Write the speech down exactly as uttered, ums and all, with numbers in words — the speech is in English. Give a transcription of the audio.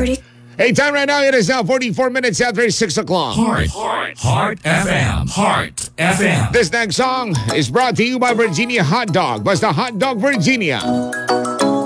Hey, time right now, it is now forty-four minutes after six o'clock. Heart, Heart, Heart F M, Heart F M. This next song is brought to you by Virginia Hot Dog. Basta Hot Dog Virginia.